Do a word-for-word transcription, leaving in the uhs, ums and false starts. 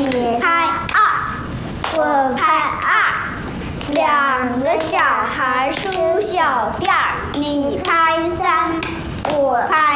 你拍二，我拍二，两个小孩数小辫儿，你拍三，我拍